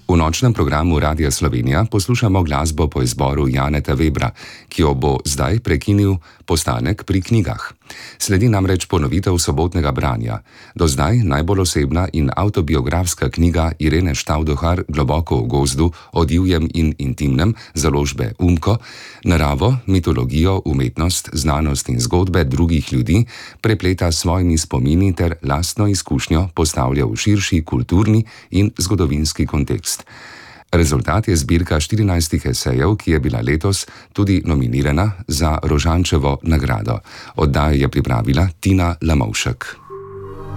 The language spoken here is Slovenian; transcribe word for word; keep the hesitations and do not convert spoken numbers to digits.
V nočnem programu Radia Slovenija poslušamo glasbo po izboru Janeta Webra, ki jo bo zdaj prekinil postanek pri knjigah. Sledi namreč ponovitev sobotnega branja. Do zdaj najbolj osebna in avtobiografska knjiga Irene Štavdohar Globoko v gozdu o divjem in intimnem založbe Umko naravo, mitologijo, umetnost, znanost in zgodbe drugih ljudi prepleta s svojimi spomini ter lastno izkušnjo postavlja v širši kulturni in zgodovinski kontekst. Rezultat je zbirka štirinajstih esejev, ki je bila letos tudi nominirana za Rožančevo nagrado. Oddajo je pripravila Tina Lamovšek.